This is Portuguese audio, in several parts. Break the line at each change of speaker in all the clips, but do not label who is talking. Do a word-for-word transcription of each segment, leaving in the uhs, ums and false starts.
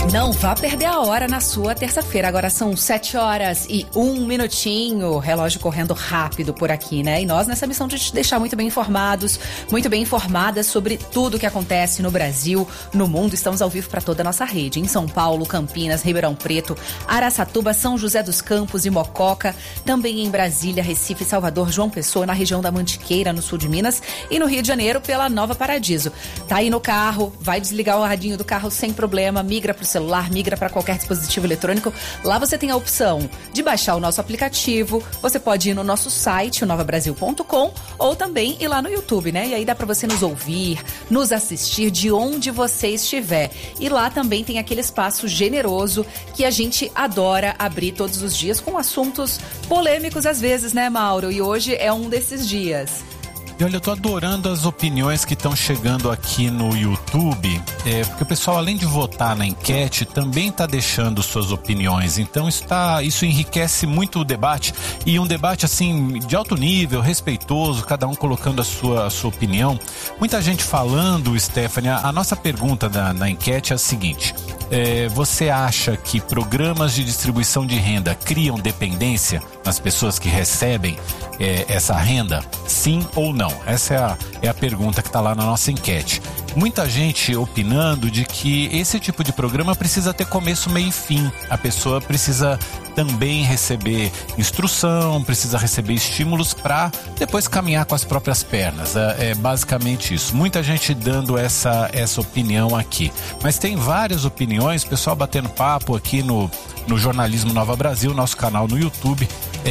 Não vá perder a hora na sua terça-feira. Agora são sete horas e um minutinho. Relógio correndo rápido por aqui, né? E nós nessa missão de te deixar muito bem informados, muito bem informadas sobre tudo o que acontece no Brasil, no mundo. Estamos ao vivo para toda a nossa rede. Em São Paulo, Campinas, Ribeirão Preto, Araçatuba, São José dos Campos e Mococa. Também em Brasília, Recife, Salvador, João Pessoa, na região da Mantiqueira, no sul de Minas. E no Rio de Janeiro, pela Nova Paradiso. Tá aí no carro, vai desligar o radinho do carro sem problema, migra pro celular, migra para qualquer dispositivo eletrônico. Lá você tem a opção de baixar o nosso aplicativo. Você pode ir no nosso site, o nova brasil ponto com, ou também ir lá no YouTube, né? E aí dá para você nos ouvir, nos assistir de onde você estiver. E lá também tem aquele espaço generoso que a gente adora abrir todos os dias com assuntos polêmicos às vezes, né, Mauro? E hoje é um desses dias.
E olha, eu tô adorando as opiniões que estão chegando aqui no YouTube, é, porque o pessoal, além de votar na enquete, também está deixando suas opiniões. Então isso, tá, isso enriquece muito o debate, e um debate assim de alto nível, respeitoso, cada um colocando a sua, a sua opinião. Muita gente falando, Stephanie, a, a nossa pergunta na, na enquete é a seguinte: é, você acha que programas de distribuição de renda criam dependência nas pessoas que recebem é, essa renda? Sim ou não? Essa é a, é a pergunta que está lá na nossa enquete. Muita gente opinando de que esse tipo de programa precisa ter começo, meio e fim. A pessoa precisa também receber instrução, precisa receber estímulos para depois caminhar com as próprias pernas. É, é basicamente isso. Muita gente dando essa, essa opinião aqui. Mas tem várias opiniões, pessoal batendo papo aqui no, no Jornalismo Nova Brasil, nosso canal no YouTube,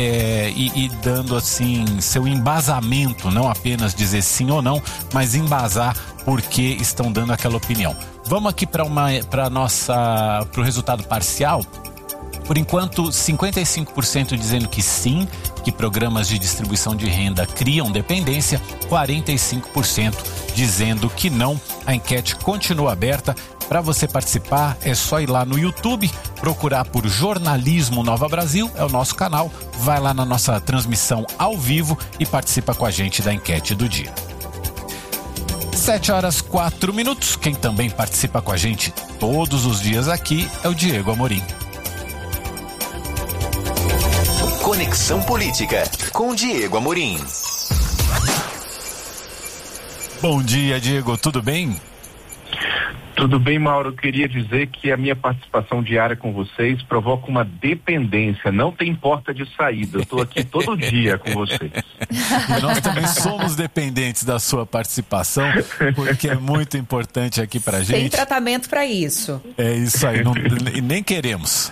é, e, e dando assim seu embasamento, não apenas dizer sim ou não, mas embasar por que estão dando aquela opinião. Vamos aqui para uma para nossa para o resultado parcial. Por enquanto, cinquenta e cinco por cento dizendo que sim, que programas de distribuição de renda criam dependência, quarenta e cinco por cento dizendo que não. A enquete continua aberta. Para você participar, é só ir lá no YouTube, procurar por Jornalismo Nova Brasil, é o nosso canal, vai lá na nossa transmissão ao vivo e participa com a gente da enquete do dia. sete horas, quatro minutos. Quem também participa com a gente todos os dias aqui é o Diego Amorim.
Conexão Política, com Diego Amorim.
Bom dia, Diego, tudo bem?
Tudo bem, Mauro. Eu queria dizer que a minha participação diária com vocês provoca uma dependência. Não tem porta de saída. Eu estou aqui todo dia com vocês.
E nós também somos dependentes da sua participação, porque é muito importante aqui pra gente.
Tem tratamento para isso.
É isso aí, não, nem queremos.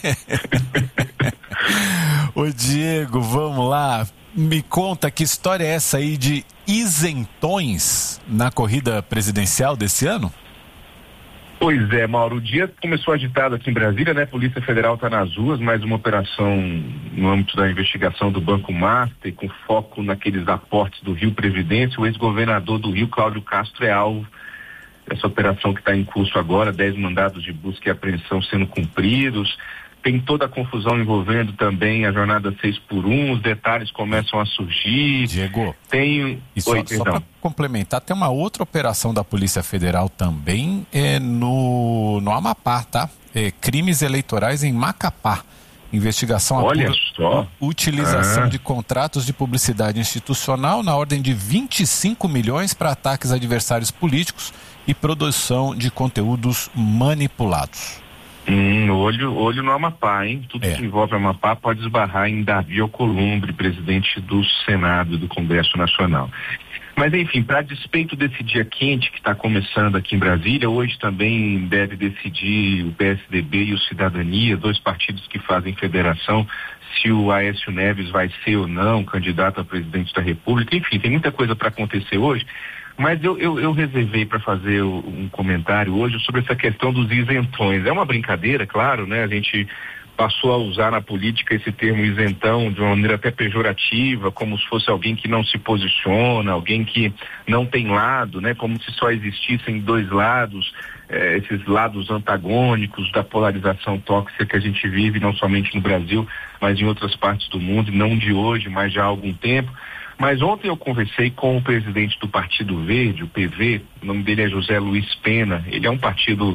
Ô Diego, vamos lá. Me conta, que história é essa aí de isentões na corrida presidencial desse ano?
Pois é, Mauro, o dia começou agitado aqui em Brasília, né? A Polícia Federal está nas ruas, mais uma operação no âmbito da investigação do Banco Master, com foco naqueles aportes do Rio Previdência. O ex-governador do Rio, Cláudio Castro, é alvo dessa operação que está em curso agora, dez mandados de busca e apreensão sendo cumpridos. Tem toda a confusão envolvendo também a jornada seis por um, os detalhes começam a surgir.
Diego,
tem...
e só, só para complementar, tem uma outra operação da Polícia Federal também é no, no Amapá, tá? É, crimes eleitorais em Macapá. Investigação
Olha só.
Utilização
ah.
de contratos de publicidade institucional na ordem de vinte e cinco milhões para ataques a adversários políticos e produção de conteúdos manipulados.
Hum, olho, olho no Amapá, hein? Tudo
é.
que envolve Amapá pode esbarrar em Davi Alcolumbre, presidente do Senado e do Congresso Nacional. Mas, enfim, para despeito desse dia quente que está começando aqui em Brasília, hoje também deve decidir o P S D B e o Cidadania, dois partidos que fazem federação, se o Aécio Neves vai ser ou não candidato a presidente da República. Enfim, tem muita coisa para acontecer hoje. Mas eu, eu, eu reservei para fazer um comentário hoje sobre essa questão dos isentões. É uma brincadeira, claro, né? A gente passou a usar na política esse termo isentão de uma maneira até pejorativa, como se fosse alguém que não se posiciona, alguém que não tem lado, né? Como se só existissem dois lados, eh, esses lados antagônicos da polarização tóxica que a gente vive, não somente no Brasil, mas em outras partes do mundo, não de hoje, mas já há algum tempo. Mas ontem eu conversei com o presidente do Partido Verde, o P V, o nome dele é José Luiz Pena. Ele é um partido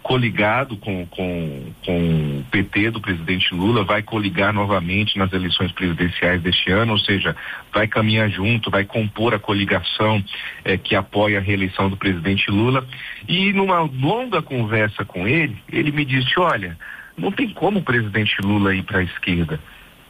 coligado com, com, com o P T do presidente Lula, vai coligar novamente nas eleições presidenciais deste ano, ou seja, vai caminhar junto, vai compor a coligação eh, que apoia a reeleição do presidente Lula. E numa longa conversa com ele, ele me disse, olha, não tem como o presidente Lula ir para a esquerda.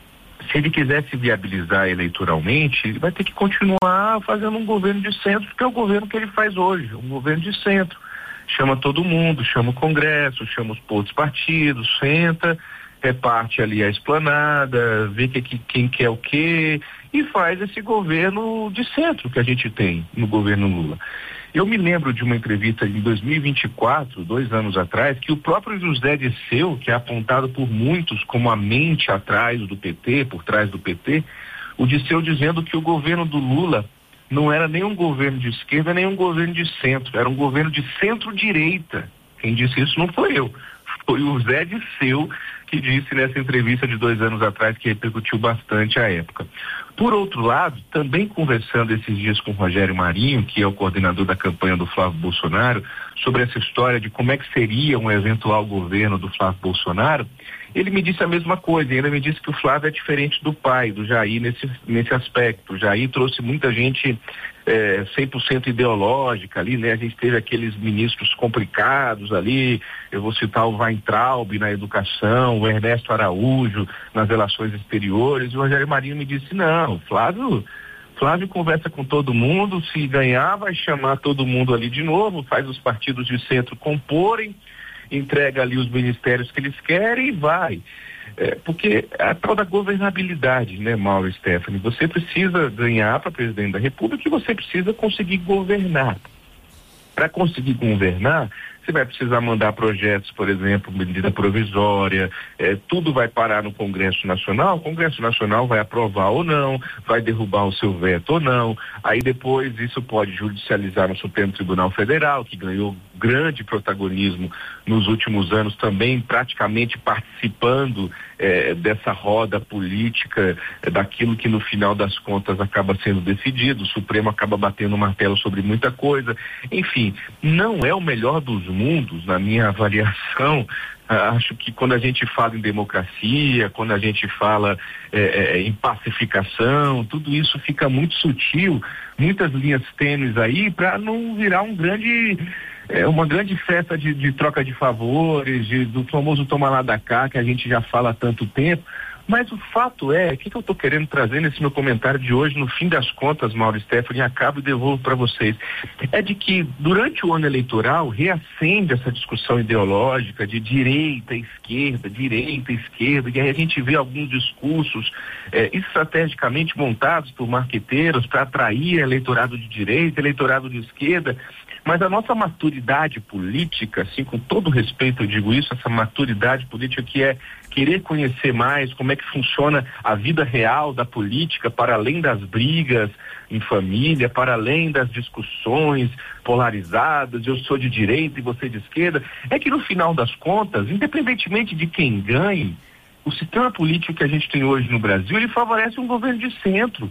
Se ele quiser se viabilizar eleitoralmente, ele vai ter que continuar fazendo um governo de centro, que é o governo que ele faz hoje, um governo de centro. Chama todo mundo, chama o Congresso, chama os outros partidos, senta, reparte ali a esplanada, vê que, que, quem quer o quê e faz esse governo de centro que a gente tem no governo Lula. Eu me lembro de uma entrevista em dois mil e vinte e quatro, dois anos atrás, que o próprio José Dirceu, que é apontado por muitos como a mente atrás do P T, por trás do P T, o Dirceu dizendo que o governo do Lula não era nem um governo de esquerda, nem um governo de centro, era um governo de centro-direita. Quem disse isso não foi eu, foi o Zé Dirceu que disse nessa entrevista de dois anos atrás, que repercutiu bastante à época. Por outro lado, também conversando esses dias com o Rogério Marinho, que é o coordenador da campanha do Flávio Bolsonaro, sobre essa história de como é que seria um eventual governo do Flávio Bolsonaro, ele me disse a mesma coisa, ele me disse que o Flávio é diferente do pai, do Jair, nesse, nesse aspecto. O Jair trouxe muita gente é, cem por cento ideológica ali, né? A gente teve aqueles ministros complicados ali, eu vou citar o Weintraub na educação, o Ernesto Araújo nas relações exteriores, e o Rogério Marinho me disse, não, o Flávio... Flávio conversa com todo mundo, se ganhar vai chamar todo mundo ali de novo, faz os partidos de centro comporem, entrega ali os ministérios que eles querem e vai. É, porque a tal da governabilidade, né, Mauro e Stephanie, você precisa ganhar para presidente da República e você precisa conseguir governar. Para conseguir governar, você vai precisar mandar projetos, por exemplo, medida provisória, é, tudo vai parar no Congresso Nacional, o Congresso Nacional vai aprovar ou não, vai derrubar o seu veto ou não, aí depois isso pode judicializar no Supremo Tribunal Federal, que ganhou grande protagonismo nos últimos anos também, praticamente participando é, dessa roda política, é, daquilo que no final das contas acaba sendo decidido, o Supremo acaba batendo o martelo sobre muita coisa, enfim, não é o melhor dos mundos, na minha avaliação. Acho que quando a gente fala em democracia, quando a gente fala é, é, em pacificação, tudo isso fica muito sutil, muitas linhas tênues aí, para não virar um grande, é, uma grande festa de, de troca de favores, de, do famoso toma lá da cá, que a gente já fala há tanto tempo. Mas o fato é, o que, que eu estou querendo trazer nesse meu comentário de hoje, no fim das contas, Mauro e Stephanie, acabo e devolvo para vocês, é de que durante o ano eleitoral reacende essa discussão ideológica de direita, esquerda, direita, esquerda, e aí a gente vê alguns discursos é, estrategicamente montados por marqueteiros para atrair eleitorado de direita, eleitorado de esquerda, mas a nossa maturidade política, assim, com todo respeito eu digo isso, essa maturidade política que é querer conhecer mais como é que funciona a vida real da política, para além das brigas em família, para além das discussões polarizadas, eu sou de direita e você de esquerda, é que no final das contas, independentemente de quem ganhe, o sistema político que a gente tem hoje no Brasil, ele favorece um governo de centro.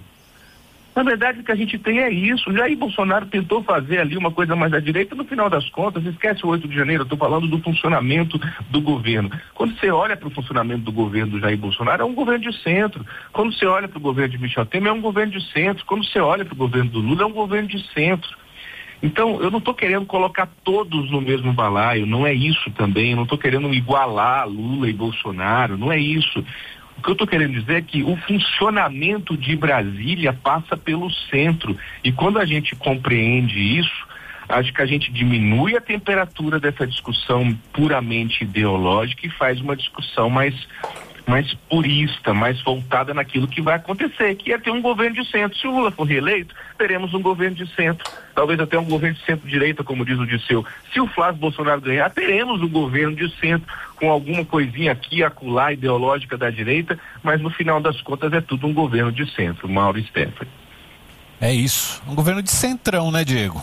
Na verdade, o que a gente tem é isso. Jair Bolsonaro tentou fazer ali uma coisa mais à direita, no final das contas, esquece o oito de janeiro, eu estou falando do funcionamento do governo. Quando você olha para o funcionamento do governo do Jair Bolsonaro, é um governo de centro. Quando você olha para o governo de Michel Temer, é um governo de centro. Quando você olha para o governo do Lula, é um governo de centro. Então, eu não estou querendo colocar todos no mesmo balaio, não é isso também, eu não estou querendo igualar Lula e Bolsonaro, não é isso. O que eu estou querendo dizer é que o funcionamento de Brasília passa pelo centro, e quando a gente compreende isso, acho que a gente diminui a temperatura dessa discussão puramente ideológica e faz uma discussão mais, mais purista, mais voltada naquilo que vai acontecer, que é ter um governo de centro. Se o Lula for reeleito, teremos um governo de centro, talvez até um governo de centro-direita, como diz o Dirceu. Se o Flávio Bolsonaro ganhar, teremos um governo de centro, com alguma coisinha aqui, acolá, ideológica da direita, mas no final das contas é tudo um governo de centro, Mauro e Stephanie.
É isso, um governo de centrão, né, Diego?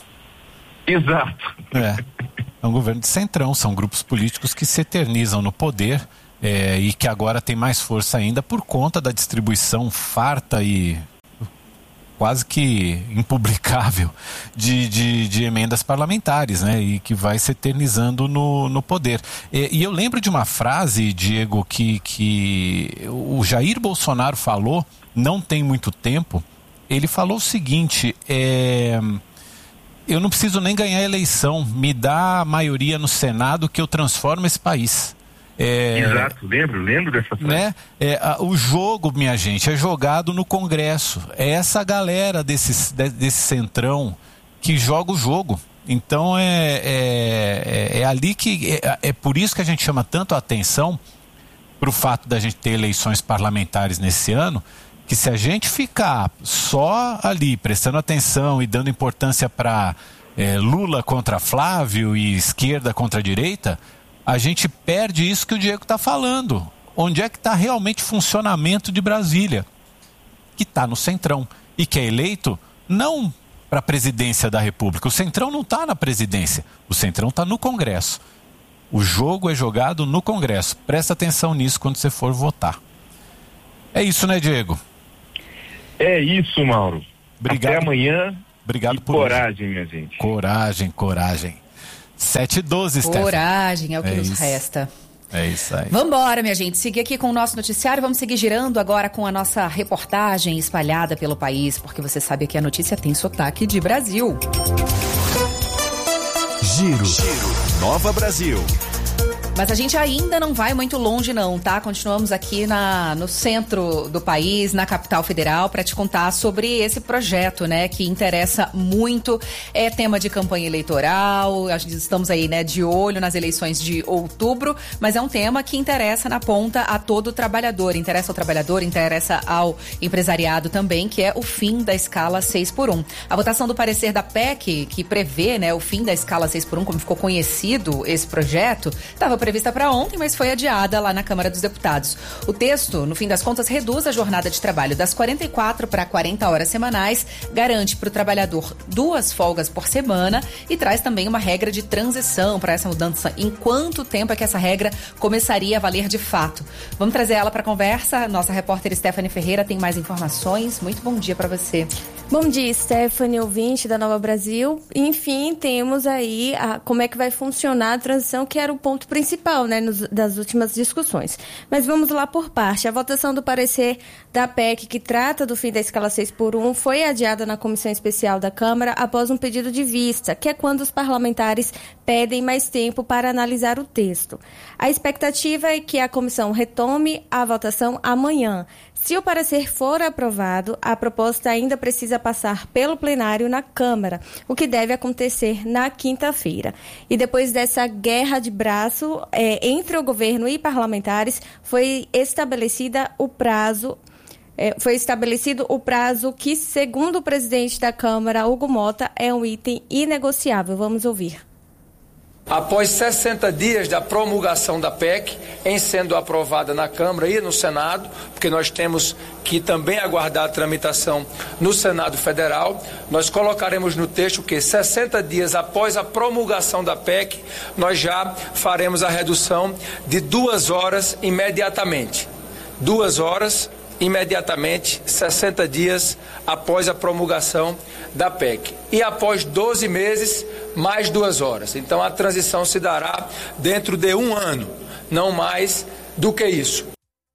Exato.
É, é um governo de centrão, são grupos políticos que se eternizam no poder, é, e que agora tem mais força ainda por conta da distribuição farta e quase que impublicável de, de, de emendas parlamentares, né? E que vai se eternizando no, no poder. E, e eu lembro de uma frase, Diego, que, que o Jair Bolsonaro falou, não tem muito tempo. Ele falou o seguinte, é, eu não preciso nem ganhar a eleição, me dá a maioria no Senado que eu transformo esse país. É,
Exato, lembro, lembro dessa frase.
Né? É, a, o jogo, minha gente, é jogado no Congresso. É essa galera desse, de, desse centrão que joga o jogo. Então é, é, é, é ali que... É, é por isso que a gente chama tanto a atenção para o fato da gente ter eleições parlamentares nesse ano, que se a gente ficar só ali prestando atenção e dando importância para é, Lula contra Flávio e esquerda contra direita, a gente perde isso que o Diego está falando. Onde é que está realmente o funcionamento de Brasília? Que está no Centrão. E que é eleito não para a presidência da República. O Centrão não está na presidência. O Centrão está no Congresso. O jogo é jogado no Congresso. Presta atenção nisso quando você for votar. É isso, né, Diego?
É isso, Mauro.
Obrigado.
Até amanhã.
Obrigado
e
por
coragem, hoje. Minha gente.
Coragem, coragem. sete e doze, Stephanie.
Coragem é o que
é
nos
isso.
resta.
É isso aí.
Vambora, minha gente. Seguir aqui com o nosso noticiário. Vamos seguir girando agora com a nossa reportagem espalhada pelo país, porque você sabe que a notícia tem sotaque de Brasil.
Giro. Giro. Nova Brasil.
Mas a gente ainda não vai muito longe não, tá? Continuamos aqui na, no centro do país, na capital federal, para te contar sobre esse projeto, né? Que interessa muito, é tema de campanha eleitoral, estamos aí, né, de olho nas eleições de outubro, mas é um tema que interessa na ponta a todo trabalhador, interessa ao trabalhador, interessa ao empresariado também, que é o fim da escala seis por um. A votação do parecer da P E C, que prevê, né, o fim da escala seis por um, como ficou conhecido esse projeto, estava prevista para ontem, mas foi adiada lá na Câmara dos Deputados. O texto, no fim das contas, reduz a jornada de trabalho das quarenta e quatro para quarenta horas semanais, garante para o trabalhador duas folgas por semana e traz também uma regra de transição para essa mudança. Em quanto tempo é que essa regra começaria a valer de fato? Vamos trazer ela para a conversa. Nossa repórter Stephanie Ferreira tem mais informações. Muito bom dia para você.
Bom dia, Stephanie, ouvinte da Nova Brasil. Enfim, temos aí a, como é que vai funcionar a transição, que era o ponto principal, né, nos, das últimas discussões. Mas vamos lá por parte. A votação do parecer da P E C, que trata do fim da escala seis por um, foi adiada na Comissão Especial da Câmara após um pedido de vista, que é quando os parlamentares pedem mais tempo para analisar o texto. A expectativa é que a comissão retome a votação amanhã. Se o parecer for aprovado, a proposta ainda precisa passar pelo plenário na Câmara, o que deve acontecer na quinta-feira. E depois dessa guerra de braço é, entre o governo e parlamentares, foi estabelecida o prazo, é, foi estabelecido o prazo que, segundo o presidente da Câmara, Hugo Mota, é um item inegociável. Vamos ouvir.
Após sessenta dias da promulgação da P E C, em sendo aprovada na Câmara e no Senado, porque nós temos que também aguardar a tramitação no Senado Federal, nós colocaremos no texto que sessenta dias após a promulgação da P E C, nós já faremos a redução de duas horas imediatamente. Duas horas imediatamente, sessenta dias após a promulgação da P E C. E após doze meses, mais duas horas. Então a transição se dará dentro de um ano, não mais do que isso.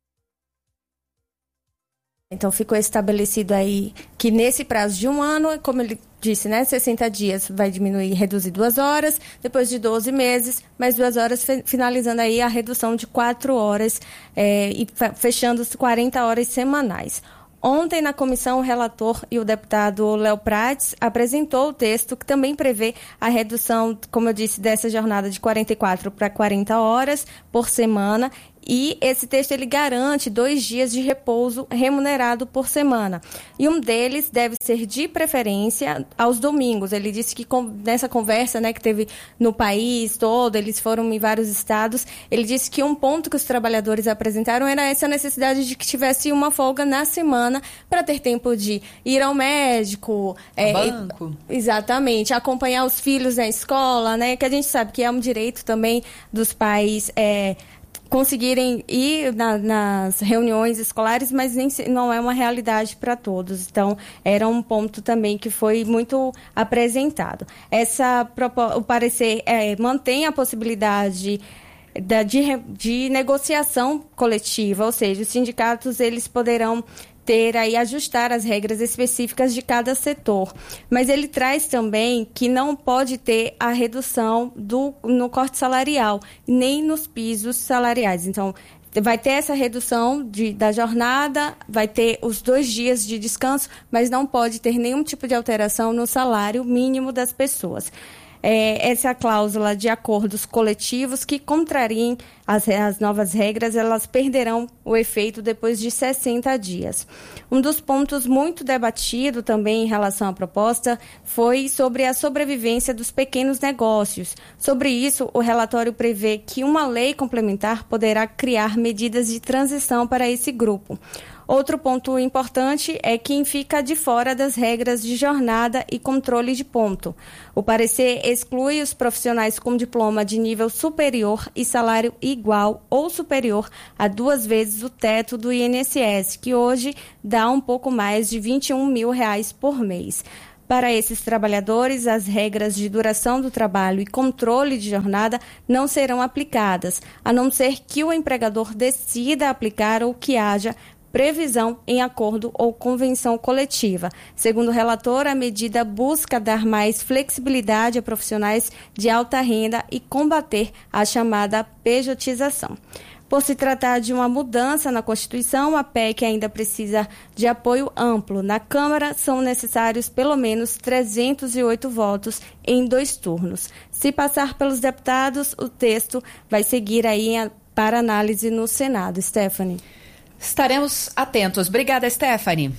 Então ficou estabelecido aí que nesse prazo de um ano, como ele disse, né, sessenta dias vai diminuir, reduzir duas horas, depois de doze meses, mais duas horas, finalizando aí a redução de quatro horas é, e fechando os quarenta horas semanais. Ontem, na comissão, o relator e o deputado Léo Prates apresentou o texto que também prevê a redução, como eu disse, dessa jornada de quarenta e quatro para quarenta horas por semana. E esse texto ele garante dois dias de repouso remunerado por semana. E um deles deve ser de preferência aos domingos. Ele disse que com, nessa conversa, né, que teve no país todo, eles foram em vários estados, ele disse que um ponto que os trabalhadores apresentaram era essa necessidade de que tivesse uma folga na semana para ter tempo de ir ao médico.
É, banco.
Exatamente. Acompanhar os filhos na escola, né, que a gente sabe que é um direito também dos pais, é, conseguirem ir na, nas reuniões escolares, mas nem, não é uma realidade para todos. Então, era um ponto também que foi muito apresentado. Essa, o parecer é, mantém a possibilidade da, de, de negociação coletiva, ou seja, os sindicatos eles poderão ter aí, ajustar as regras específicas de cada setor. Mas ele traz também que não pode ter a redução do, no corte salarial, nem nos pisos salariais. Então, vai ter essa redução de, da jornada, vai ter os dois dias de descanso, mas não pode ter nenhum tipo de alteração no salário mínimo das pessoas. É, essa cláusula de acordos coletivos que contrariem as, as novas regras, elas perderão o efeito depois de sessenta dias. Um dos pontos muito debatido também em relação à proposta foi sobre a sobrevivência dos pequenos negócios. Sobre isso, o relatório prevê que uma lei complementar poderá criar medidas de transição para esse grupo. Outro ponto importante é quem fica de fora das regras de jornada e controle de ponto. O parecer exclui os profissionais com diploma de nível superior e salário igual ou superior a duas vezes o teto do I N S S, que hoje dá um pouco mais de vinte e um mil reais por mês. Para esses trabalhadores, as regras de duração do trabalho e controle de jornada não serão aplicadas, a não ser que o empregador decida aplicar ou que haja previsão em acordo ou convenção coletiva. Segundo o relator, a medida busca dar mais flexibilidade a profissionais de alta renda e combater a chamada pejotização. Por se tratar de uma mudança na Constituição, a P E C ainda precisa de apoio amplo. Na Câmara, são necessários pelo menos trezentos e oito votos em dois turnos. Se passar pelos deputados, o texto vai seguir aí para análise no Senado. Stephanie.
Estaremos atentos. Obrigada, Stephanie.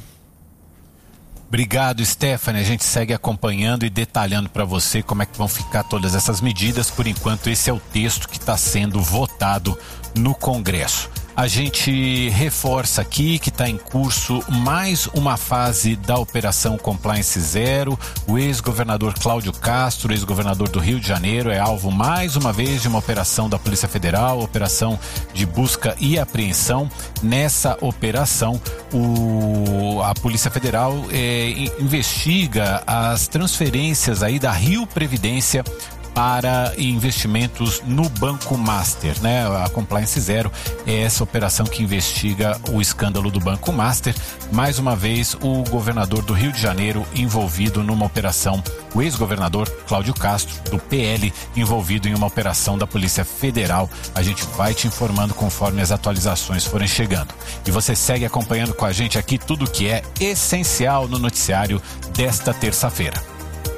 Obrigado, Stephanie. A gente segue acompanhando e detalhando para você como é que vão ficar todas essas medidas. Por enquanto, esse é o texto que está sendo votado no Congresso. A gente reforça aqui que está em curso mais uma fase da Operação Compliance Zero. O ex-governador Cláudio Castro, ex-governador do Rio de Janeiro, é alvo mais uma vez de uma operação da Polícia Federal, operação de busca e apreensão. Nessa operação, o, a Polícia Federal é, investiga as transferências aí da Rio Previdência para investimentos no Banco Master, né? A Compliance Zero é essa operação que investiga o escândalo do Banco Master. Mais uma vez, o governador do Rio de Janeiro envolvido numa operação, o ex-governador Cláudio Castro, do P L, envolvido em uma operação da Polícia Federal. A gente vai te informando conforme as atualizações forem chegando. E você segue acompanhando com a gente aqui tudo que é essencial no noticiário desta terça-feira.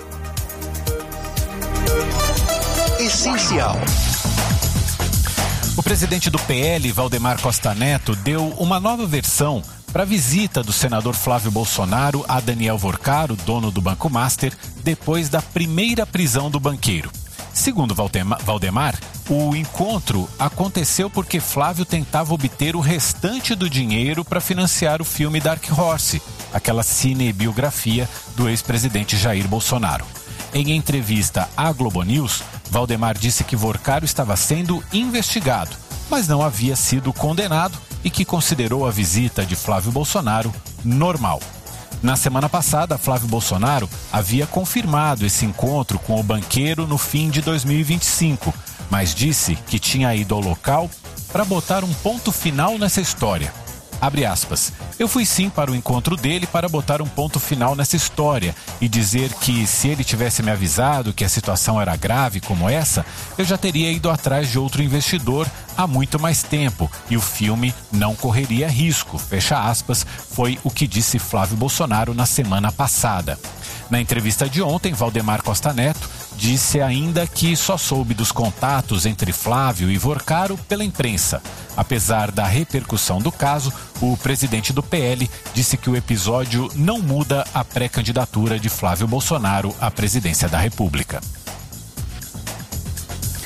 Essencial.
O presidente do P L, Valdemar Costa Neto, deu uma nova versão para a visita do senador Flávio Bolsonaro a Daniel Vorcaro, dono do Banco Master, depois da primeira prisão do banqueiro. Segundo Valdemar, o encontro aconteceu porque Flávio tentava obter o restante do dinheiro para financiar o filme Dark Horse, aquela cinebiografia do ex-presidente Jair Bolsonaro. Em entrevista à Globo News, Valdemar disse que Vorcaro estava sendo investigado, mas não havia sido condenado e que considerou a visita de Flávio Bolsonaro normal. Na semana passada, Flávio Bolsonaro havia confirmado esse encontro com o banqueiro no fim de dois mil e vinte e cinco, mas disse que tinha ido ao local para botar um ponto final nessa história. Abre aspas, eu fui sim para o encontro dele para botar um ponto final nessa história e dizer que se ele tivesse me avisado que a situação era grave como essa, eu já teria ido atrás de outro investidor há muito mais tempo e o filme não correria risco, fecha aspas, foi o que disse Flávio Bolsonaro na semana passada. Na entrevista de ontem, Valdemar Costa Neto disse ainda que só soube dos contatos entre Flávio e Vorcaro pela imprensa. Apesar da repercussão do caso, o presidente do P L disse que o episódio não muda a pré-candidatura de Flávio Bolsonaro à presidência da República.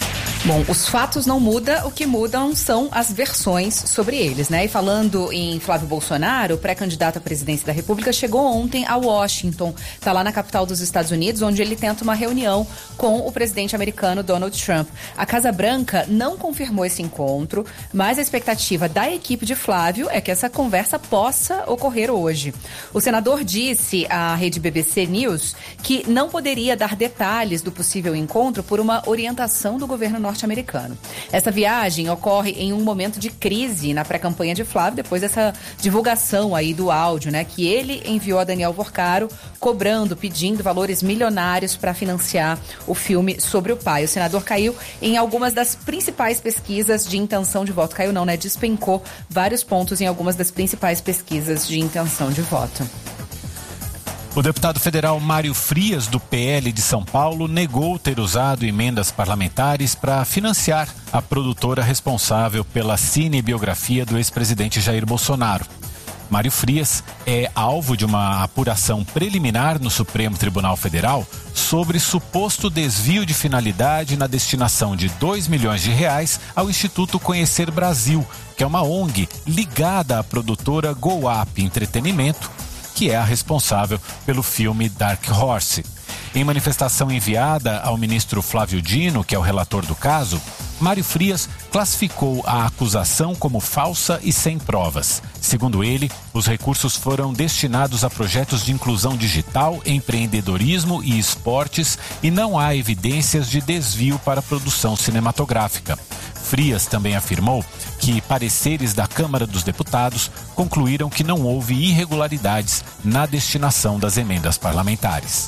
Bom, os fatos não mudam, o que mudam são as versões sobre eles, né? E falando em Flávio Bolsonaro, o pré-candidato à presidência da República chegou ontem a Washington, tá lá na capital dos Estados Unidos, onde ele tenta uma reunião com o presidente americano Donald Trump. A Casa Branca não confirmou esse encontro, mas a expectativa da equipe de Flávio é que essa conversa possa ocorrer hoje. O senador disse à rede B B C News que não poderia dar detalhes do possível encontro por uma orientação do governo norte-americano. norte-americano. Essa viagem ocorre em um momento de crise na pré-campanha de Flávio, depois dessa divulgação aí do áudio, né, que ele enviou a Daniel Vorcaro, cobrando, pedindo valores milionários para financiar o filme sobre o pai. O senador caiu em algumas das principais pesquisas de intenção de voto. Caiu não, né? Despencou vários pontos em algumas das principais pesquisas de intenção de voto.
O deputado federal Mário Frias, do P L de São Paulo, negou ter usado emendas parlamentares para financiar a produtora responsável pela cinebiografia do ex-presidente Jair Bolsonaro. Mário Frias é alvo de uma apuração preliminar no Supremo Tribunal Federal sobre suposto desvio de finalidade na destinação de dois milhões de reais ao Instituto Conhecer Brasil, que é uma O N G ligada à produtora Go Up Entretenimento, que é a responsável pelo filme Dark Horse. Em manifestação enviada ao ministro Flávio Dino, que é o relator do caso, Mário Frias classificou a acusação como falsa e sem provas. Segundo ele, os recursos foram destinados a projetos de inclusão digital, empreendedorismo e esportes e não há evidências de desvio para a produção cinematográfica. Frias também afirmou que pareceres da Câmara dos Deputados concluíram que não houve irregularidades na destinação das emendas parlamentares.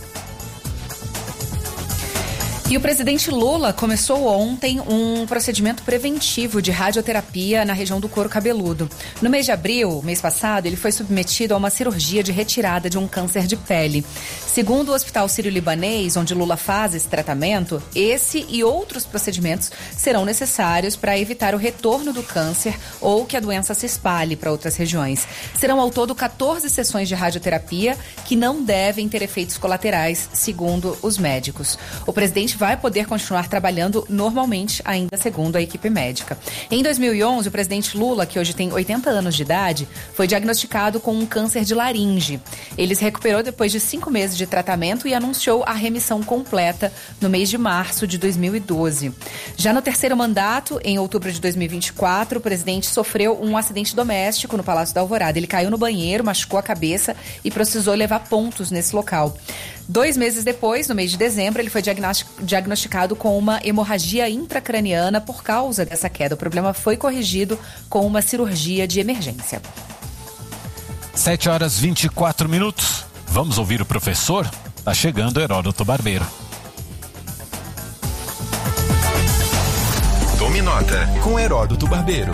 E o presidente Lula começou ontem um procedimento preventivo de radioterapia na região do couro cabeludo. No mês de abril, mês passado, ele foi submetido a uma cirurgia de retirada de um câncer de pele. Segundo o Hospital Sírio-Libanês, onde Lula faz esse tratamento, esse e outros procedimentos serão necessários para evitar o retorno do câncer ou que a doença se espalhe para outras regiões. Serão ao todo quatorze sessões de radioterapia que não devem ter efeitos colaterais, segundo os médicos. O presidente vai poder continuar trabalhando normalmente, ainda segundo a equipe médica. Em dois mil e onze, o presidente Lula, que hoje tem oitenta anos de idade, foi diagnosticado com um câncer de laringe. Ele se recuperou depois de cinco meses de tratamento e anunciou a remissão completa no mês de março de dois mil e doze. Já no terceiro mandato, em outubro de dois mil e vinte e quatro, o presidente sofreu um acidente doméstico no Palácio da Alvorada. Ele caiu no banheiro, machucou a cabeça e precisou levar pontos nesse local. Dois meses depois, no mês de dezembro, ele foi diagnosticado com uma hemorragia intracraniana por causa dessa queda. O problema foi corrigido com uma cirurgia de emergência.
sete horas e vinte e quatro minutos. Vamos ouvir o professor? Tá chegando Heródoto Barbeiro.
Tome nota com Heródoto Barbeiro.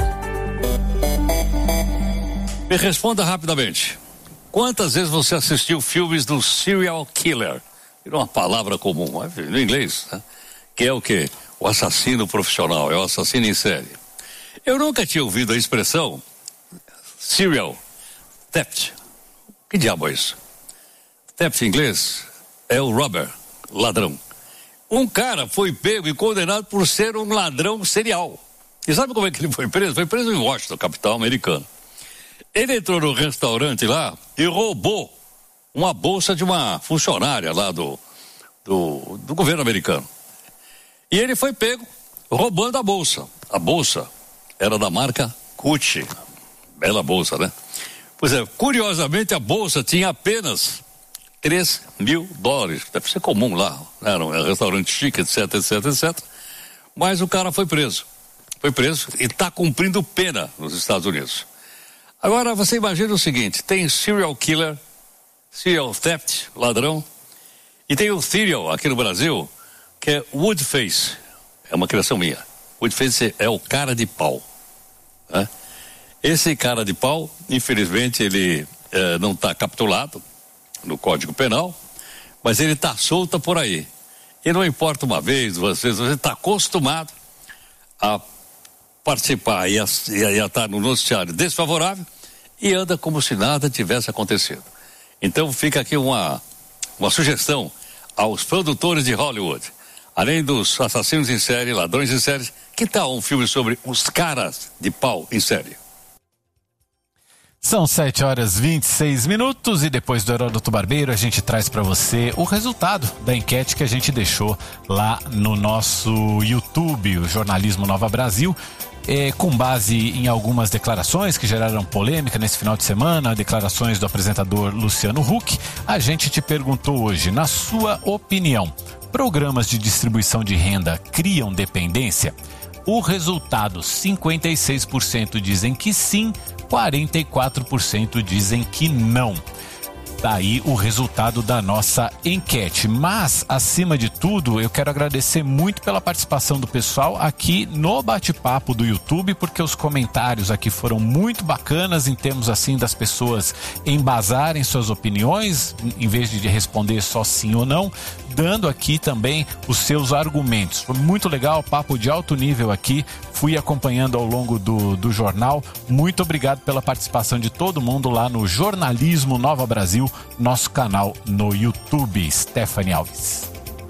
Me responda rapidamente. Quantas vezes você assistiu filmes do serial killer? Virou uma palavra comum, no inglês, né? Que é o quê? O assassino profissional, é o assassino em série. Eu nunca tinha ouvido a expressão serial theft. Que diabo é isso? Theft em inglês é o robber, ladrão. Um cara foi pego e condenado por ser um ladrão serial. E sabe como é que ele foi preso? Foi preso em Washington, capital americana. Ele entrou no restaurante lá e roubou uma bolsa de uma funcionária lá do, do, do governo americano. E ele foi pego roubando a bolsa. A bolsa era da marca Gucci. Bela bolsa, né? Pois é, curiosamente a bolsa tinha apenas três mil dólares. Deve ser comum lá, né? Era um restaurante chique, etc, etc, etcétera. Mas o cara foi preso. Foi preso e está cumprindo pena nos Estados Unidos. Agora, você imagina o seguinte, tem serial killer, serial theft, ladrão, e tem o serial aqui no Brasil, que é Woodface, é uma criação minha. Woodface é o cara de pau, né? Esse cara de pau, infelizmente, ele eh, não está capturado no Código Penal, mas ele está solto por aí. E não importa uma vez, duas vezes, você está acostumado a participar e a, e a estar no noticiário desfavorável e anda como se nada tivesse acontecido. Então fica aqui uma, uma sugestão aos produtores de Hollywood. Além dos assassinos em série, ladrões em série, que tal um filme sobre os caras de pau em série?
São sete horas e vinte e seis minutos e depois do Heródoto Barbeiro a gente traz para você o resultado da enquete que a gente deixou lá no nosso YouTube, o Jornalismo Nova Brasil, é, com base em algumas declarações que geraram polêmica nesse final de semana, declarações do apresentador Luciano Huck. A gente te perguntou hoje, na sua opinião, programas de distribuição de renda criam dependência? O resultado, cinquenta e seis por cento dizem que sim, quarenta e quatro por cento dizem que não. Daí o resultado da nossa enquete. Mas, acima de tudo, eu quero agradecer muito pela participação do pessoal aqui no bate-papo do YouTube, porque os comentários aqui foram muito bacanas em termos assim das pessoas embasarem suas opiniões, em vez de responder só sim ou não, dando aqui também os seus argumentos. Foi muito legal, papo de alto nível aqui, fui acompanhando ao longo do, do jornal. Muito obrigado pela participação de todo mundo lá no Jornalismo Nova Brasil, nosso canal no YouTube. Stephanie Alves.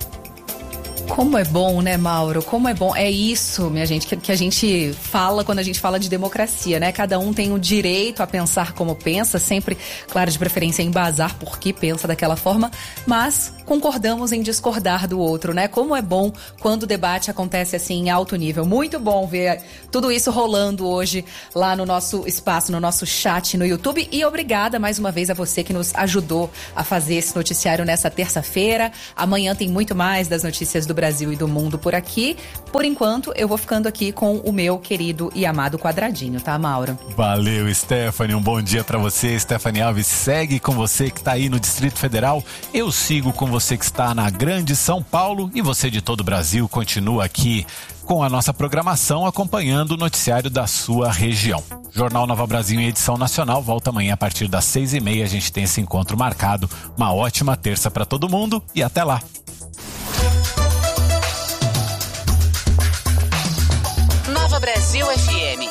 Como é bom, né, Mauro? Como é bom. É isso, minha gente, que, que a gente fala quando a gente fala de democracia, né? Cada um tem o direito a pensar como pensa, sempre, claro, de preferência embasar por que pensa daquela forma, mas concordamos em discordar do outro, né? Como é bom quando o debate acontece assim em alto nível. Muito bom ver tudo isso rolando hoje lá no nosso espaço, no nosso chat no YouTube. E obrigada mais uma vez a você que nos ajudou a fazer esse noticiário nessa terça-feira. Amanhã tem muito mais das notícias do Brasil e do mundo por aqui. Por enquanto, eu vou ficando aqui com o meu querido e amado quadradinho, tá, Mauro?
Valeu, Stephanie. Um bom dia pra você. Stephanie Alves segue com você que tá aí no Distrito Federal. Eu sigo com você que está na Grande São Paulo e você de todo o Brasil continua aqui com a nossa programação acompanhando o noticiário da sua região. Jornal Nova Brasil em edição nacional volta amanhã a partir das seis e meia. A gente tem esse encontro marcado. Uma ótima terça pra todo mundo e até lá.
Nova Brasil F M.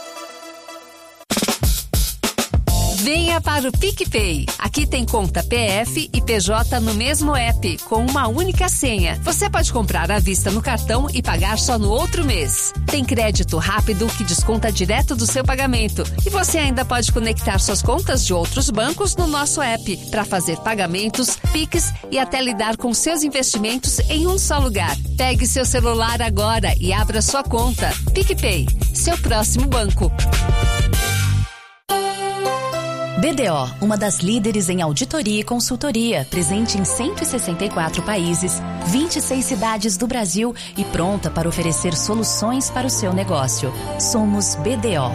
Venha para o PicPay. Aqui tem conta P F e P J no mesmo app, com uma única senha. Você pode comprar à vista no cartão e pagar só no outro mês. Tem crédito rápido que desconta direto do seu pagamento. E você ainda pode conectar suas contas de outros bancos no nosso app para fazer pagamentos, Pix e até lidar com seus investimentos em um só lugar. Pegue seu celular agora e abra sua conta. PicPay, seu próximo banco.
B D O, uma das líderes em auditoria e consultoria, presente em cento e sessenta e quatro países, vinte e seis cidades do Brasil e pronta para oferecer soluções para o seu negócio. Somos B D O.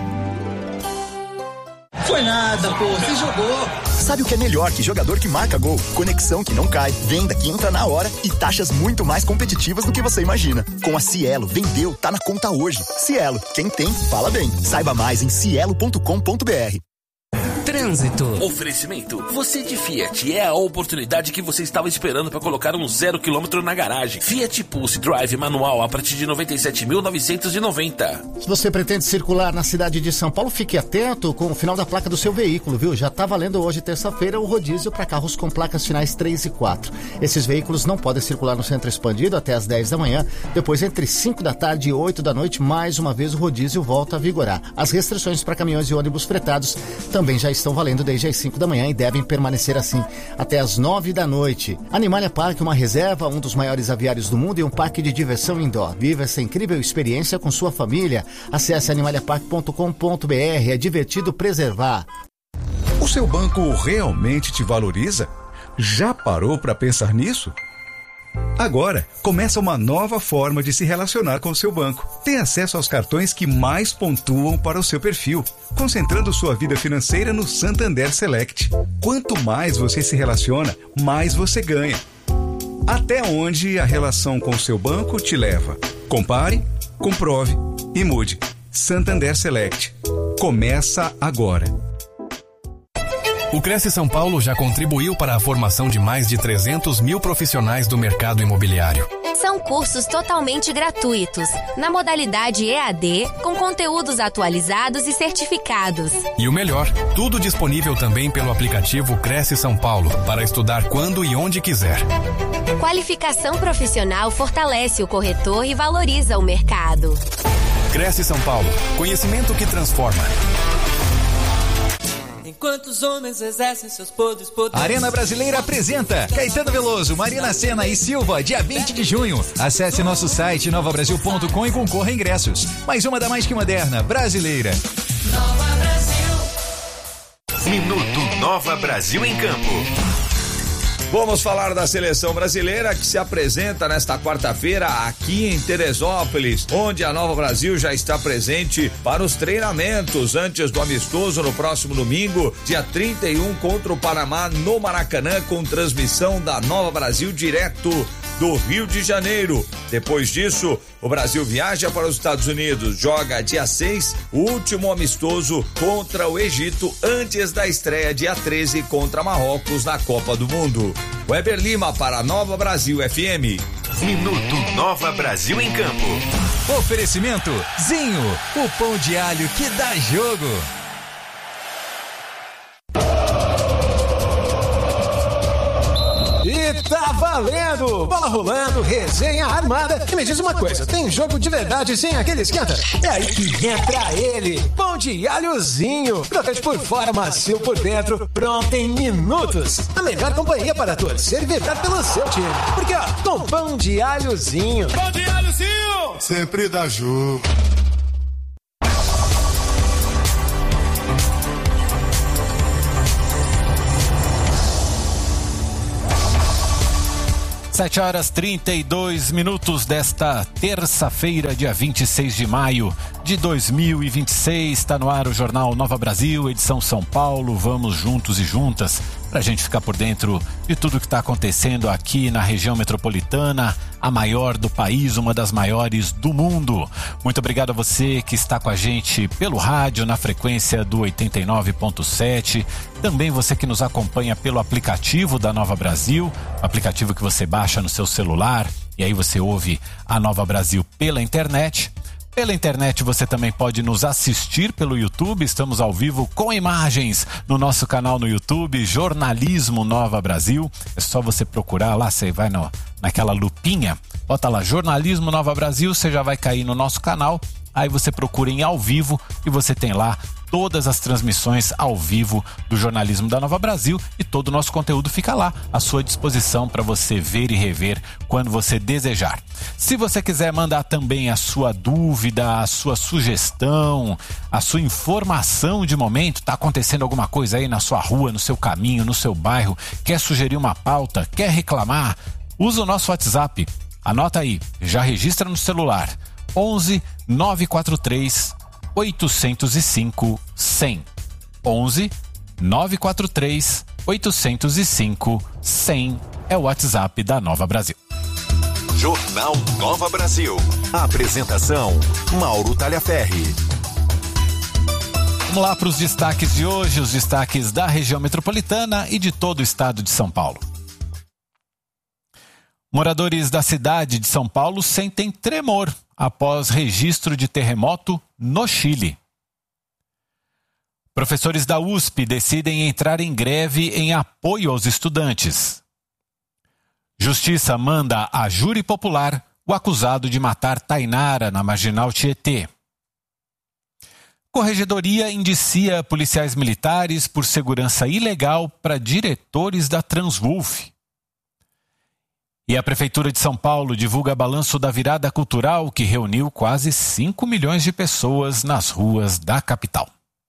Foi nada, pô, você jogou.
Sabe o que é melhor que jogador que marca gol? Conexão que não cai, venda que entra na hora e taxas muito mais competitivas do que você imagina. Com a Cielo, vendeu, tá na conta hoje. Cielo, quem tem, fala bem. Saiba mais em cielo ponto com ponto b r.
Trânsito. Oferecimento. Você de Fiat é a oportunidade que você estava esperando para colocar um zero quilômetro na garagem. Fiat Pulse Drive manual a partir de noventa e sete mil novecentos e noventa.
Se você pretende circular na cidade de São Paulo, fique atento com o final da placa do seu veículo, viu? Já está valendo hoje, terça-feira, o rodízio para carros com placas finais três e quatro. Esses veículos não podem circular no centro expandido até as dez da manhã. Depois, entre cinco da tarde e oito da noite, mais uma vez o rodízio volta a vigorar. As restrições para caminhões e ônibus fretados também já estão valendo desde as cinco da manhã e devem permanecer assim até as nove da noite. Animalia Park, uma reserva, um dos maiores aviários do mundo e um parque de diversão indoor. Viva essa incrível experiência com sua família. Acesse animalia park ponto com ponto b r. É divertido preservar.
O seu banco realmente te valoriza? Já parou para pensar nisso? Agora, começa uma nova forma de se relacionar com o seu banco. Tem acesso aos cartões que mais pontuam para o seu perfil, concentrando sua vida financeira no Santander Select. Quanto mais você se relaciona, mais você ganha. Até onde a relação com o seu banco te leva? Compare, comprove e mude. Santander Select. Começa agora.
O Cresce São Paulo já contribuiu para a formação de mais de trezentos mil profissionais do mercado imobiliário.
São cursos totalmente gratuitos, na modalidade E A D, com conteúdos atualizados e certificados.
E o melhor, tudo disponível também pelo aplicativo Cresce São Paulo, para estudar quando e onde quiser.
Qualificação profissional fortalece o corretor e valoriza o mercado.
Cresce São Paulo, conhecimento que transforma.
Enquanto os homens exercem seus podres poderes.
Arena Brasileira apresenta Caetano Veloso, Marina Sena e Silva, dia vinte de junho. Acesse nosso site nova brasil ponto com e concorra a ingressos. Mais uma da Mais Que Moderna, brasileira.
Nova Brasil.
Minuto Nova Brasil em Campo.
Vamos falar da seleção brasileira que se apresenta nesta quarta-feira aqui em Teresópolis, onde a Nova Brasil já está presente para os treinamentos antes do amistoso no próximo domingo, dia trinta e um, contra o Panamá no Maracanã, com transmissão da Nova Brasil direto do Rio de Janeiro. Depois disso, o Brasil viaja para os Estados Unidos, joga dia seis, o último amistoso contra o Egito, antes da estreia dia treze contra Marrocos na Copa do Mundo. Weber Lima para a Nova Brasil F M.
Minuto Nova Brasil em Campo.
Oferecimento Zinho, o pão de alho que dá jogo.
E tá valendo! Bola rolando, resenha armada. E me diz uma coisa, tem jogo de verdade sem aquele esquenta? É aí que entra ele, pão de alhozinho. Crocante por fora, macio por dentro, pronto em minutos. A melhor companhia para torcer e vibrar pelo seu time. Porque ó, com pão de alhozinho.
Pão de alhozinho!
Sempre dá jogo.
Sete horas trinta e dois minutos desta terça-feira, dia vinte e seis de maio de dois mil e vinte e seis. Está no ar o Jornal Nova Brasil, edição São Paulo. Vamos juntos e juntas para a gente ficar por dentro de tudo que está acontecendo aqui na região metropolitana, a maior do país, uma das maiores do mundo. Muito obrigado a você que está com a gente pelo rádio, na frequência do oitenta e nove ponto sete. Também você que nos acompanha pelo aplicativo da Nova Brasil, aplicativo que você baixa no seu celular e aí você ouve a Nova Brasil pela internet. Pela internet você também pode nos assistir pelo YouTube, estamos ao vivo com imagens no nosso canal no YouTube, Jornalismo Nova Brasil. É só você procurar lá, você vai no, naquela lupinha, bota lá Jornalismo Nova Brasil, você já vai cair no nosso canal. Aí você procura em ao vivo e você tem lá todas as transmissões ao vivo do Jornalismo da Nova Brasil e todo o nosso conteúdo fica lá à sua disposição para você ver e rever quando você desejar. Se você quiser mandar também a sua dúvida, a sua sugestão, a sua informação de momento, está acontecendo alguma coisa aí na sua rua, no seu caminho, no seu bairro, quer sugerir uma pauta, quer reclamar, usa o nosso WhatsApp, anota aí, já registra no celular, onze nove quatro três oito zero cinco cem. onze nove quatro três oito zero cinco cem é o WhatsApp da Nova Brasil.
Jornal Nova Brasil. Apresentação Mauro Talhaferri.
Vamos lá para os destaques de hoje, os destaques da região metropolitana e de todo o estado de São Paulo. Moradores da cidade de São Paulo sentem tremor após registro de terremoto no Chile. Professores da U S P decidem entrar em greve em apoio aos estudantes. Justiça manda a júri popular o acusado de matar Tainara na Marginal Tietê. Corregedoria indicia policiais militares por segurança ilegal para diretores da Transwulf. E a Prefeitura de São Paulo divulga balanço da virada cultural que reuniu quase cinco milhões de pessoas nas ruas da capital.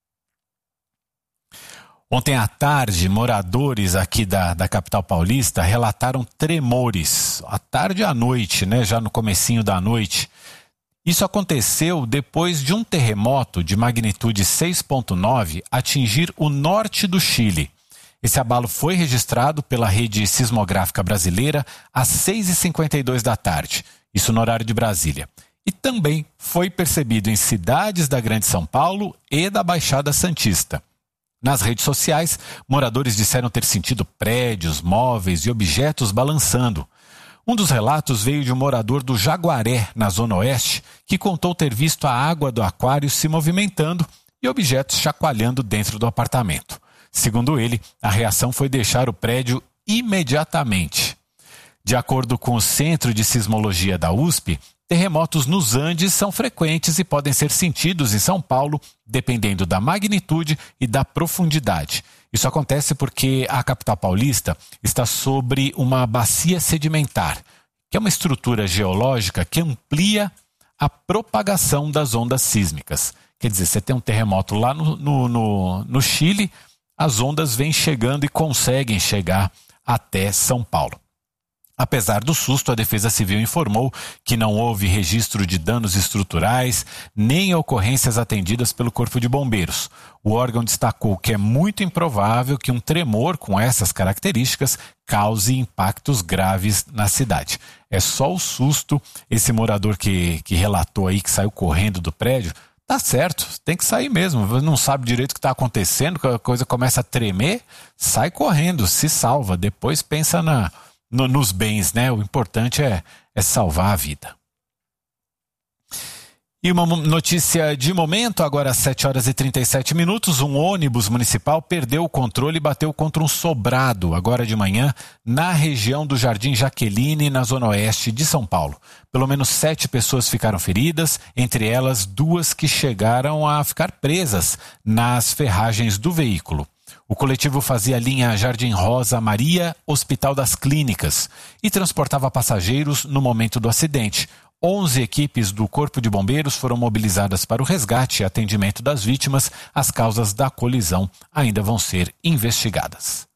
Ontem à tarde, moradores aqui da, da capital paulista relataram tremores. À tarde e à noite, né? Já no comecinho da noite. Isso aconteceu depois de um terremoto de magnitude seis ponto nove atingir o norte do Chile. Esse abalo foi registrado pela rede sismográfica brasileira às seis e cinquenta e dois da tarde, isso no horário de Brasília. E também foi percebido em cidades da Grande São Paulo e da Baixada Santista. Nas redes sociais, moradores disseram ter sentido prédios, móveis e objetos balançando. Um dos relatos veio de um morador do Jaguaré, na Zona Oeste, que contou ter visto a água do aquário se movimentando e objetos chacoalhando dentro do apartamento. Segundo ele, a reação foi deixar o prédio imediatamente. De acordo com o Centro de Sismologia da U S P, terremotos nos Andes são frequentes e podem ser sentidos em São Paulo, dependendo da magnitude e da profundidade. Isso acontece porque a capital paulista está sobre uma bacia sedimentar, que é uma estrutura geológica que amplia a propagação das ondas sísmicas. Quer dizer, você tem um terremoto lá no, no, no, no Chile, as ondas vêm chegando e conseguem chegar até São Paulo. Apesar do susto, a Defesa Civil informou que não houve registro de danos estruturais nem ocorrências atendidas pelo Corpo de Bombeiros. O órgão destacou que é muito improvável que um tremor com essas características cause impactos graves na cidade. É só o susto. Esse morador que, que relatou aí que saiu correndo do prédio, tá certo, tem que sair mesmo. Não sabe direito o que está acontecendo, que a coisa começa a tremer, sai correndo, se salva. Depois pensa na... No, nos bens, né? O importante é, é salvar a vida. E uma notícia de momento, agora às sete horas e trinta e sete minutos, um ônibus municipal perdeu o controle e bateu contra um sobrado, agora de manhã, na região do Jardim Jaqueline, na Zona Oeste de São Paulo. Pelo menos sete pessoas ficaram feridas, entre elas duas que chegaram a ficar presas nas ferragens do veículo. O coletivo fazia a linha Jardim Rosa Maria, Hospital das Clínicas, e transportava passageiros no momento do acidente. Onze equipes do Corpo de Bombeiros foram mobilizadas para o resgate e atendimento das vítimas. As causas da colisão ainda vão ser investigadas.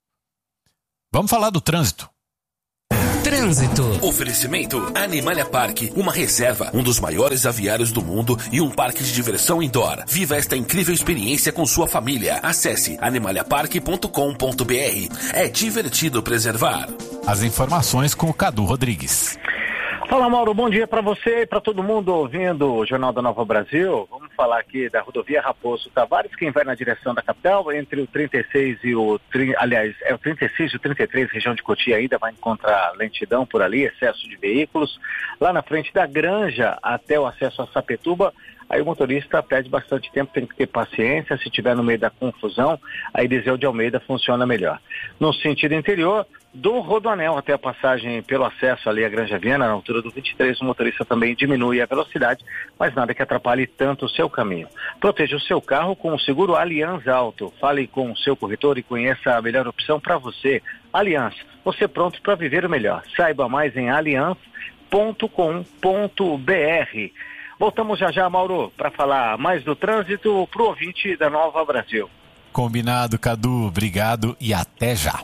Vamos falar do trânsito.
Trânsito. Oferecimento Animalia Park, uma reserva, um dos maiores aviários do mundo e um parque de diversão indoor. Viva esta incrível experiência com sua família. Acesse animalia park ponto com ponto b r. É divertido preservar.
As informações com o Cadu Rodrigues.
Fala, Mauro, bom dia para você e para todo mundo ouvindo o Jornal da Nova Brasil. Vamos falar aqui da rodovia Raposo Tavares, quem vai na direção da capital, entre o trinta e seis e o, aliás, é o trinta e seis e o trinta e três, região de Cotia ainda vai encontrar lentidão por ali, excesso de veículos. Lá na frente da Granja até o acesso a Sapituba, aí o motorista perde bastante tempo, tem que ter paciência. Se estiver no meio da confusão, a Eliseu de Almeida funciona melhor. No sentido interior, do Rodoanel até a passagem pelo acesso ali à Granja Viana, na altura do vinte e três, o motorista também diminui a velocidade, mas nada que atrapalhe tanto o seu caminho. Proteja o seu carro com o seguro Allianz Auto. Fale com o seu corretor e conheça a melhor opção para você. Allianz, você pronto para viver o melhor. Saiba mais em allianz ponto com ponto b r. Voltamos já já, Mauro, para falar mais do trânsito para o ouvinte da Nova Brasil.
Combinado, Cadu. Obrigado e até já.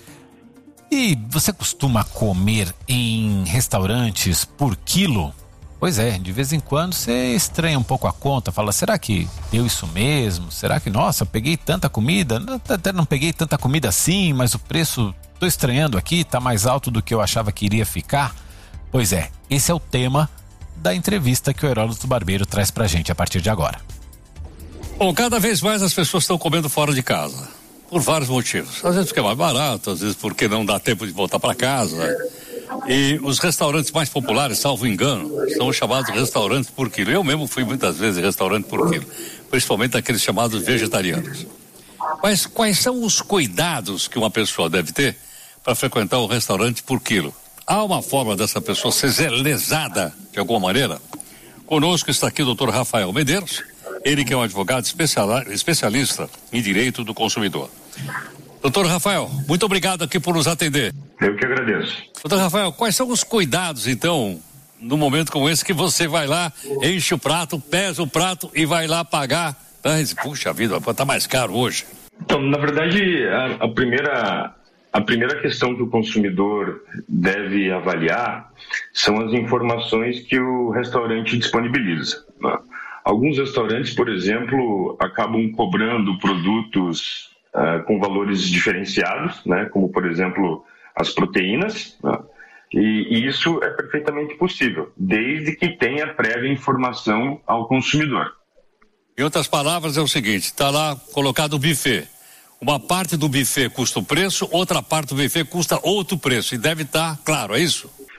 E você costuma comer em restaurantes por quilo? Pois é, de vez em quando você estranha um pouco a conta, fala, será que deu isso mesmo? Será que, nossa, peguei tanta comida? Até não peguei tanta comida assim, mas o preço, tô estranhando aqui, tá mais alto do que eu achava que iria ficar. Pois é, esse é o tema da entrevista que o Heródoto Barbeiro traz pra gente a partir de agora.
Bom, cada vez mais as pessoas estão comendo fora de casa. Por vários motivos. Às vezes porque é mais barato, às vezes porque não dá tempo de voltar para casa. E os restaurantes mais populares, salvo engano, são os chamados restaurantes por quilo. Eu mesmo fui muitas vezes em restaurante por quilo, principalmente aqueles chamados vegetarianos. Mas quais são os cuidados que uma pessoa deve ter para frequentar um restaurante por quilo? Há uma forma dessa pessoa ser lesada de alguma maneira? Conosco está aqui o doutor Rafael Medeiros, ele que é um advogado especialista em direito do consumidor. Doutor Rafael, muito obrigado aqui por nos atender.
Eu que agradeço.
Doutor Rafael, quais são os cuidados, então, num momento como esse, que você vai lá, enche o prato, pesa o prato e vai lá pagar? Ah, puxa vida, tá mais caro hoje.
Então, na verdade, a, a primeira... A primeira questão que o consumidor deve avaliar são as informações que o restaurante disponibiliza, né? Alguns restaurantes, por exemplo, acabam cobrando produtos uh, com valores diferenciados, né? Como, por exemplo, as proteínas, né? e, e isso é perfeitamente possível, desde que tenha prévia informação ao consumidor.
Em outras palavras, é o seguinte, está lá colocado o buffet. Uma parte do buffet custa um preço, outra parte do buffet custa outro preço. E deve estar claro, é isso?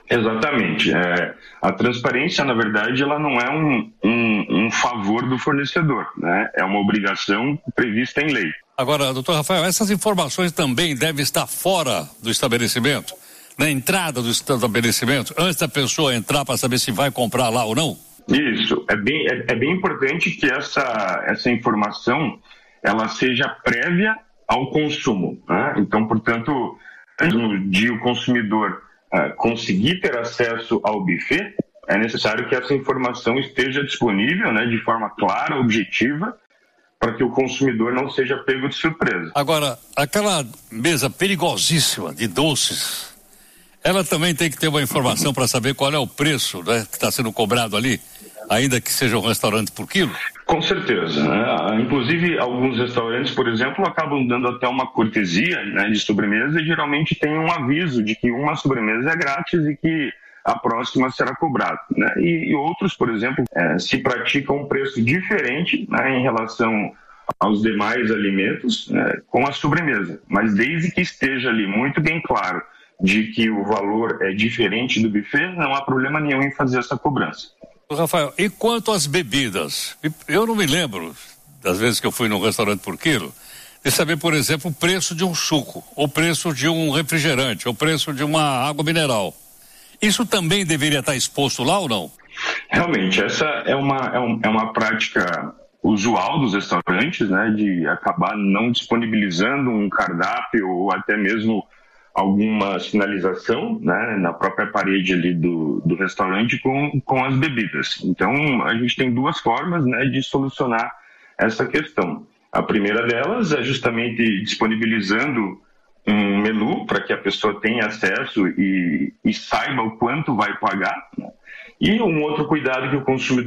Exatamente. É, a transparência, na verdade, ela não é um, um, um favor do fornecedor, né? É uma obrigação prevista em lei.
Agora, doutor Rafael, essas informações também devem estar fora do estabelecimento, na entrada do estabelecimento, antes da pessoa entrar para saber se vai comprar lá ou não?
Isso. É bem, é, é bem importante que essa, essa informação ela seja prévia ao consumo, né? Então, portanto, de o consumidor uh, conseguir ter acesso ao buffet, é necessário que essa informação esteja disponível, né, de forma clara, objetiva, para que o consumidor não seja pego de surpresa.
Agora, aquela mesa perigosíssima de doces, ela também tem que ter uma informação para saber qual é o preço, né, que está sendo cobrado ali, ainda que seja um restaurante por quilo?
Com certeza, né? Inclusive, alguns restaurantes, por exemplo, acabam dando até uma cortesia, né, de sobremesa e geralmente tem um aviso de que uma sobremesa é grátis e que a próxima será cobrada, né? E, e outros, por exemplo, é, se praticam um preço diferente, né, em relação aos demais alimentos, né, com a sobremesa, mas desde que esteja ali muito bem claro de que o valor é diferente do buffet, não há problema nenhum em fazer essa cobrança.
Rafael, e quanto às bebidas? Eu não me lembro, das vezes que eu fui num restaurante por quilo, de saber, por exemplo, o preço de um suco, o preço de um refrigerante, o preço de uma água mineral. Isso também deveria estar exposto lá ou não?
Realmente, essa é uma, é, um, é uma prática usual dos restaurantes, né, de acabar não disponibilizando um cardápio ou até mesmo alguma sinalização, né, na própria parede ali do, do restaurante com, com as bebidas. Então, a gente tem duas formas, né, de solucionar essa questão. A primeira delas é justamente disponibilizando um menu para que a pessoa tenha acesso e, e saiba o quanto vai pagar, né? E um outro cuidado que o consumidor